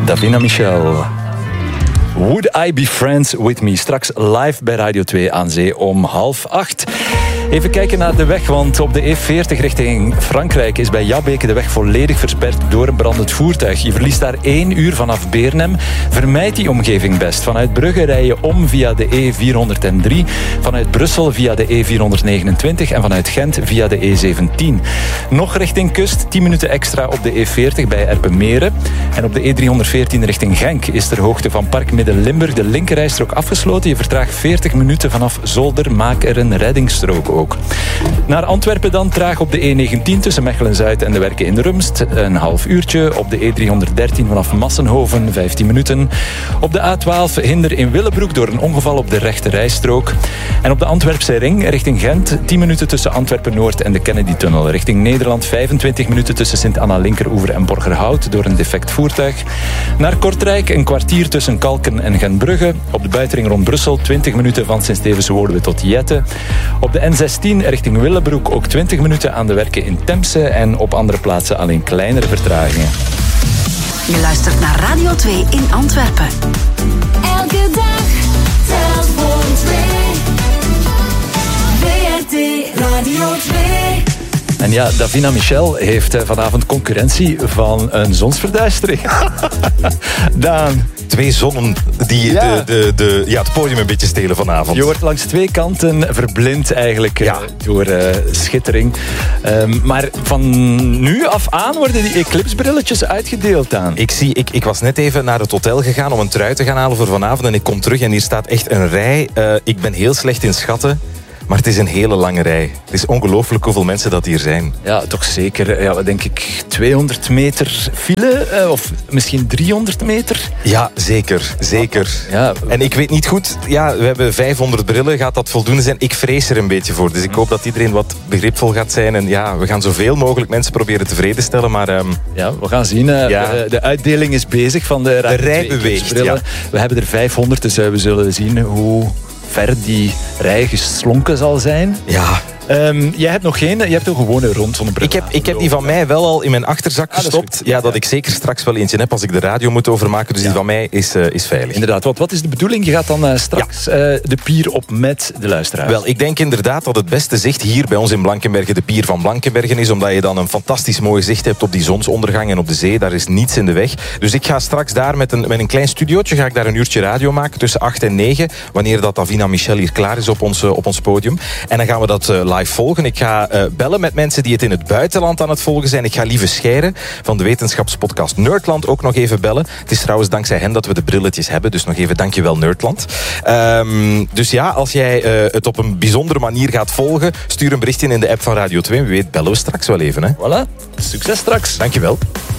Davina Michel. Would I Be Friends With Me? Straks live bij Radio 2 aan Zee om 7:30. Even kijken naar de weg, want op de E40 richting Frankrijk is bij Jabbeke de weg volledig versperd door een brandend voertuig. Je verliest daar 1 uur vanaf Beernem. Vermijd die omgeving best. Vanuit Brugge rij je om via de E403, vanuit Brussel via de E429 en vanuit Gent via de E17. Nog richting kust, 10 minuten extra op de E40 bij Erpenmeren. En op de E314 richting Genk is ter hoogte van Park Midden-Limburg de linkerrijstrook afgesloten. Je vertraagt 40 minuten vanaf Zolder. Maak er een reddingsstrook ook. Naar Antwerpen dan, traag op de E19 tussen Mechelen-Zuid en de Werken in Rumst. Een half uurtje. Op de E313 vanaf Massenhoven, 15 minuten. Op de A12 hinder in Willebroek door een ongeval op de rechte rijstrook. En op de Antwerpse ring richting Gent, 10 minuten tussen Antwerpen-Noord en de Kennedy-tunnel. Richting Nederland 25 minuten tussen Sint-Anna-Linkeroever en Borgerhout door een defect voertuig. Naar Kortrijk een kwartier tussen Kalken en Gentbrugge. Op de buitenring rond Brussel 20 minuten van Sint-Stevens-Woluwe tot Jette. Op de N16 richting Willebroek ook 20 minuten aan de Werken in Temse en op andere plaatsen alleen kleinere vertragingen. Je luistert naar Radio 2 in Antwerpen. Elke dag telt voor 2. VRT Radio 2. En ja, Davina Michel heeft vanavond concurrentie van een zonsverduistering. Daan. 2 zonnen die het podium een beetje stelen vanavond. Je wordt langs 2 kanten verblind eigenlijk door schittering. Maar van nu af aan worden die eclipsebrilletjes uitgedeeld aan. Ik was net even naar het hotel gegaan om een trui te gaan halen voor vanavond en ik kom terug en hier staat echt een rij. Ik ben heel slecht in schatten. Maar het is een hele lange rij. Het is ongelooflijk hoeveel mensen dat hier zijn. Ja, toch zeker. Ja, wat denk ik, 200 meter file? Of misschien 300 meter? Ja, zeker. Ja. En ik weet niet goed, we hebben 500 brillen. Gaat dat voldoende zijn? Ik vrees er een beetje voor. Dus ik hoop dat iedereen wat begripvol gaat zijn. En ja, we gaan zoveel mogelijk mensen proberen tevreden stellen. Maar, ja, we gaan zien. De uitdeling is bezig van de rij beweegt. Ja. We hebben er 500, dus we zullen zien hoe ver die rij geslonken zal zijn. Ja. Jij hebt nog geen, je hebt een gewone rondzonnebril. Ik heb die van mij wel al in mijn achterzak gestopt. Dat ik zeker straks wel eentje heb als ik de radio moet overmaken. Dus die van mij is veilig. Inderdaad. Wat is de bedoeling? Je gaat dan straks de pier op met de luisteraars. Wel, ik denk inderdaad dat het beste zicht hier bij ons in Blankenbergen de pier van Blankenbergen is. Omdat je dan een fantastisch mooi zicht hebt op die zonsondergang en op de zee. Daar is niets in de weg. Dus ik ga straks daar met een klein studiootje ga ik daar een uurtje radio maken tussen 8 en 9. Wanneer dat Davina Michel hier klaar is op ons podium. En dan gaan we dat live volgen. Ik ga bellen met mensen die het in het buitenland aan het volgen zijn. Ik ga Lieve Scheire van de wetenschapspodcast Nerdland ook nog even bellen. Het is trouwens dankzij hen dat we de brilletjes hebben. Dus nog even dankjewel Nerdland. Dus ja, als jij het op een bijzondere manier gaat volgen, stuur een berichtje in de app van Radio 2. Wie weet bellen we straks wel even. Hè? Voilà. Succes straks. Dankjewel.